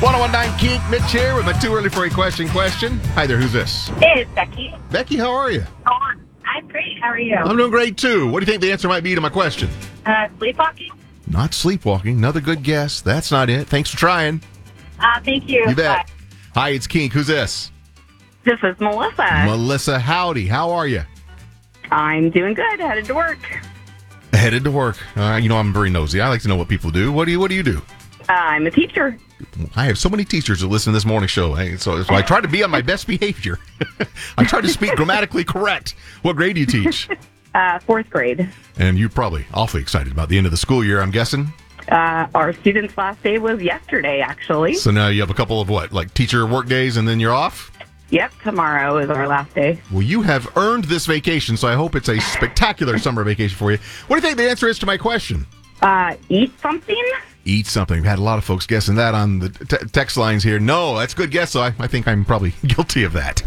1019 Kink, Mitch here with my too early for a question. Hi there, who's this? Hey, it's Becky. Becky, how are you? Oh, I'm great. How are you? I'm doing great too. What do you think the answer might be to my question? Sleepwalking? Not sleepwalking. Another good guess. That's not it. Thanks for trying. Thank you. You bet. Bye. Hi, it's Kink. Who's this? This is Melissa. Melissa, howdy. How are you? I'm doing good. Headed to work. Headed to work. I'm very nosy. I like to know what people do. What do you do? I'm a teacher. I have so many teachers that listen to this morning show. So I try to be on my best behavior. I try to speak grammatically correct. What grade do you teach? Fourth grade. And you're probably awfully excited about the end of the school year, I'm guessing? Our student's last day was yesterday, actually. So now you have a couple of teacher work days and then you're off? Yep, tomorrow is our last day. Well, you have earned this vacation, so I hope it's a spectacular summer vacation for you. What do you think the answer is to my question? Eat something? Eat something. We've had a lot of folks guessing that on the text lines here. No, that's a good guess, though. I think I'm probably guilty of that.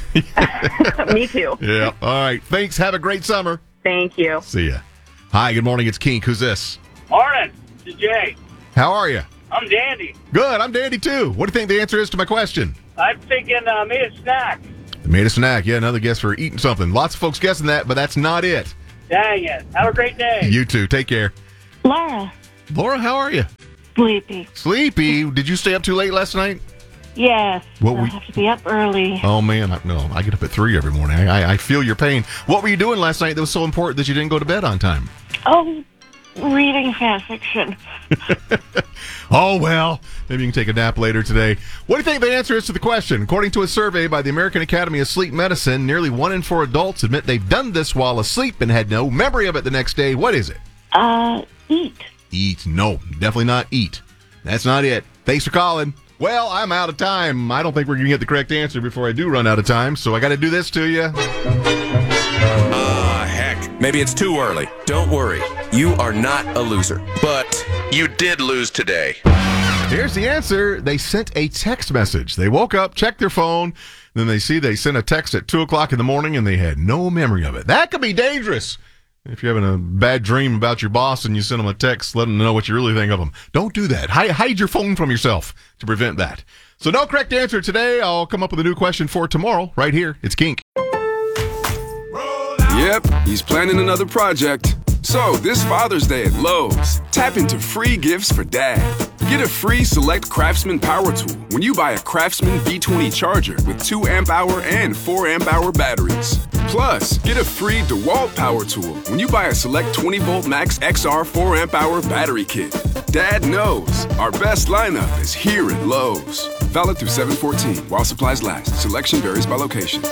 Me too. Yeah. All right. Thanks. Have a great summer. Thank you. See ya. Hi, good morning. It's Kink. Who's this? Morning. It's Jay. How are you? I'm Dandy. Good. I'm Dandy, too. What do you think the answer is to my question? I'm thinking made a snack. Made a snack. Yeah, another guess for eating something. Lots of folks guessing that, but that's not it. Dang it. Have a great day. You too. Take care. Laura. Laura, how are you? Sleepy. Sleepy? Did you stay up too late last night? Yes. What I have to be up early. Oh, man. I get up at 3 every morning. I feel your pain. What were you doing last night that was so important that you didn't go to bed on time? Oh, reading fan fiction. Oh, well, maybe you can take a nap later today. What do you think the answer is to the question? According to a survey by the American Academy of Sleep Medicine, nearly 1 in 4 adults admit they've done this while asleep and had no memory of it the next day. What is it? Eat. Eat. No, definitely not eat. That's not it. Thanks for calling. Well, I'm out of time. I don't think we're going to get the correct answer before I do run out of time, so I got to do this to you. Heck, maybe it's too early. Don't worry. You are not a loser, but you did lose today. Here's the answer. They sent a text message. They woke up, checked their phone, then they sent a text at 2 o'clock in the morning, and they had no memory of it. That could be dangerous. If you're having a bad dream about your boss and you send them a text, let them know what you really think of them. Don't do that. Hide your phone from yourself to prevent that. So no correct answer today. I'll come up with a new question for tomorrow right here. It's Kink. Yep, he's planning another project. So, this Father's Day at Lowe's, tap into free gifts for Dad. Get a free Select Craftsman power tool when you buy a Craftsman V20 charger with 2 amp-hour and 4 amp-hour batteries. Plus, get a free DeWalt power tool when you buy a Select 20-volt Max XR 4 amp-hour battery kit. Dad knows our best lineup is here at Lowe's. Valid through 7/14 while supplies last. Selection varies by location.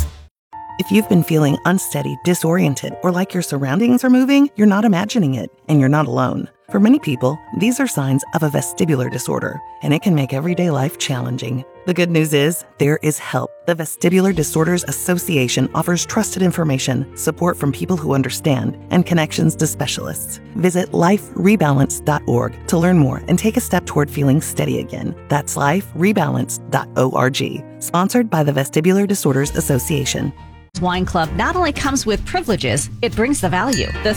If you've been feeling unsteady, disoriented, or like your surroundings are moving, you're not imagining it, and you're not alone. For many people, these are signs of a vestibular disorder, and it can make everyday life challenging. The good news is, there is help. The Vestibular Disorders Association offers trusted information, support from people who understand, and connections to specialists. Visit liferebalance.org to learn more and take a step toward feeling steady again. That's liferebalance.org. Sponsored by the Vestibular Disorders Association. Wine Club not only comes with privileges, it brings the value. The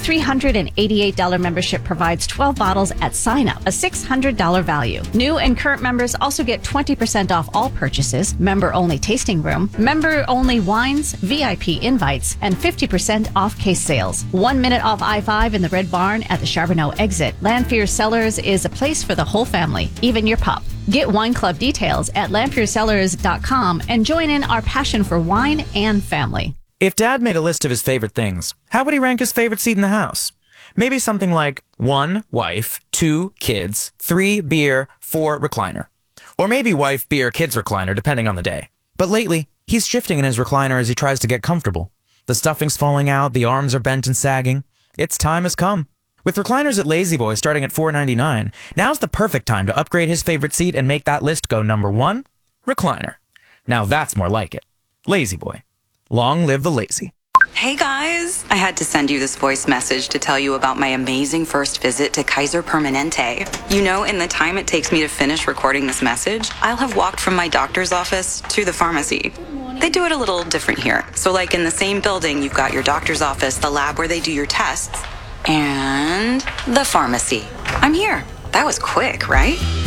$388 membership provides 12 bottles at sign up, a $600 value. New and current members also get 20% off all purchases, member-only tasting room, member-only wines, VIP invites, and 50% off case sales. 1 minute off I-5 in the Red Barn at the Charbonneau exit. Lanphier Cellars is a place for the whole family, even your pup. Get Wine Club details at lamphiercellars.com and join in our passion for wine and family. If Dad made a list of his favorite things, how would he rank his favorite seat in the house? Maybe something like 1, wife, 2, kids, 3, beer, 4, recliner. Or maybe wife, beer, kids, recliner, depending on the day. But lately, he's shifting in his recliner as he tries to get comfortable. The stuffing's falling out, the arms are bent and sagging. Its time has come. With recliners at La-Z-Boy starting at $4.99, now's the perfect time to upgrade his favorite seat and make that list go number 1, recliner. Now that's more like it. La-Z-Boy. Long live the lazy. Hey guys, I had to send you this voice message to tell you about my amazing first visit to Kaiser Permanente. You know, in the time it takes me to finish recording this message, I'll have walked from my doctor's office to the pharmacy. They do it a little different here. So like in the same building, you've got your doctor's office, the lab where they do your tests, and the pharmacy. I'm here. That was quick, right?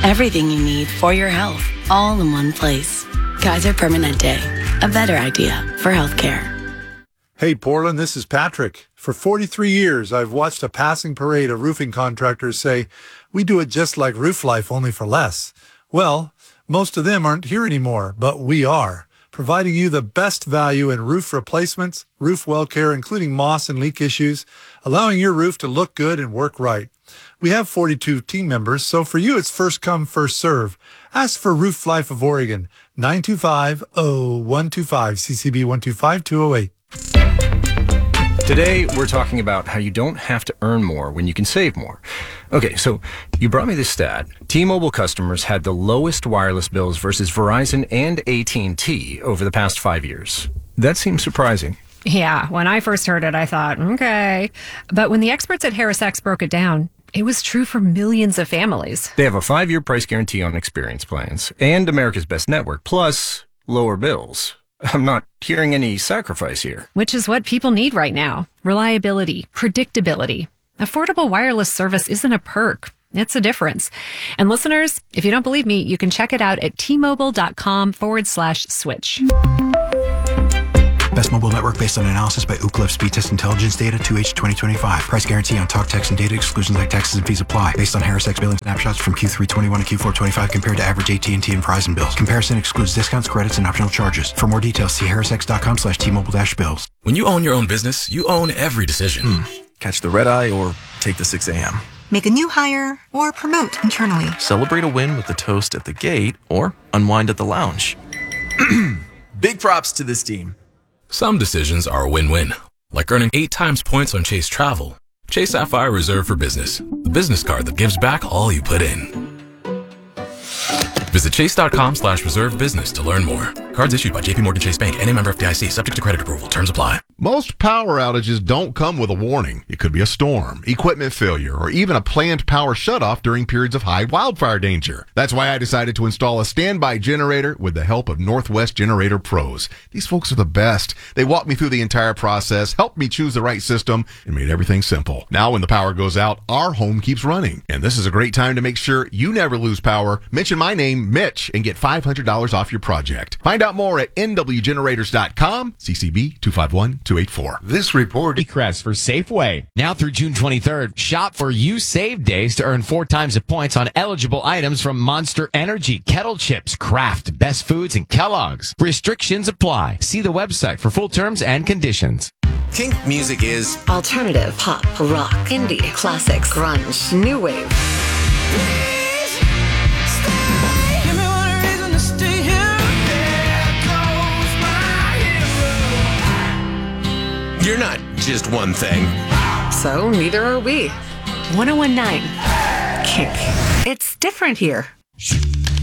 Everything you need for your health, all in one place. Kaiser Permanente, a better idea for healthcare. Hey, Portland, this is Patrick. For 43 years, I've watched a passing parade of roofing contractors say, we do it just like Roof Life, only for less. Well, most of them aren't here anymore, but we are, providing you the best value in roof replacements, roof well care, including moss and leak issues, allowing your roof to look good and work right. We have 42 team members, so for you, it's first come, first serve. Ask for Roof Life of Oregon, 925-0125, CCB 125208. Today, we're talking about how you don't have to earn more when you can save more. Okay, so you brought me this stat. T-Mobile customers had the lowest wireless bills versus Verizon and AT&T over the past 5 years. That seems surprising. Yeah, when I first heard it, I thought, okay. But when the experts at HarrisX broke it down, it was true for millions of families. They have a 5-year price guarantee on experience plans and America's Best Network, plus lower bills. I'm not hearing any sacrifice here. Which is what people need right now. Reliability, predictability. Affordable wireless service isn't a perk. It's a difference. And listeners, if you don't believe me, you can check it out at tmobile.com/switch. Best mobile network based on analysis by Ookla Speed Test Intelligence data 2H 2025. Price guarantee on talk, text, and data. Exclusions like taxes and fees apply. Based on HarrisX billing snapshots from Q3 21 to Q4 25 compared to average AT&T and Verizon bills. Comparison excludes discounts, credits, and optional charges. For more details, see harrisx.com/T-Mobile-bills. When you own your own business, you own every decision. Catch the red eye or take the 6 a.m. Make a new hire or promote internally. Celebrate a win with the toast at the gate or unwind at the lounge. Big props to this team. Some decisions are a win-win, like earning 8 times points on Chase Travel. Chase Sapphire Reserve for Business, the business card that gives back all you put in. Visit chase.com/reserve business to learn more. Cards issued by JPMorgan Chase Bank and a member FDIC, subject to credit approval. Terms apply. Most power outages don't come with a warning. It could be a storm, equipment failure, or even a planned power shutoff during periods of high wildfire danger. That's why I decided to install a standby generator with the help of Northwest Generator Pros. These folks are the best. They walked me through the entire process, helped me choose the right system, and made everything simple. Now when the power goes out, our home keeps running. And this is a great time to make sure you never lose power. Mention my name, Mitch, and get $500 off your project. Find out more at nwgenerators.com, CCB 251284. This report request for Safeway. Now through June 23rd, shop for You Save Days to earn 4 times the points on eligible items from Monster Energy, Kettle Chips, Kraft, Best Foods, and Kellogg's. Restrictions apply. See the website for full terms and conditions. Kink music is alternative, pop, rock, indie, classics, grunge, new wave. You're not just one thing. So neither are we. 1019 Kink. It's different here.